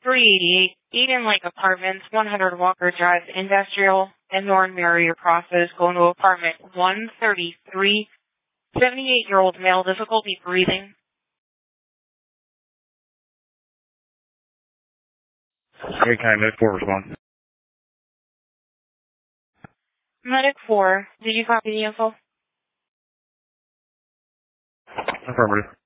388, Eden Lake Apartments, 100 Walker Drive, Industrial, and North Marion Process, going to apartment 133, 78-year-old male, difficulty breathing. Okay, Medic 4 respond. Medic 4, did you copy the info? Affirmative.